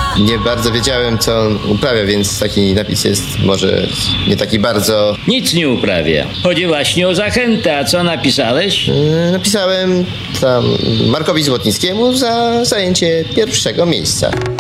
Nie bardzo wiedziałem, co on uprawia, więc taki napis jest może nie taki bardzo... Nic nie uprawia. Chodzi właśnie o zachętę. A co napisałeś? Napisałem tam Markowi Złotnickiemu za zajęcie pierwszego miejsca.